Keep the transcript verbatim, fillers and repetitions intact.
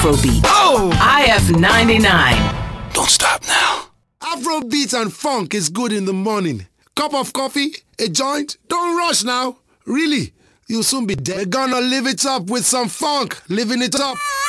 Afrobeat. Oh! I F ninety-nine. Don't stop now. Afrobeat and funk is good in the morning. Cup of coffee, a joint. Don't rush now. Really, you'll soon be dead. We're gonna live it up with some funk. Living it up.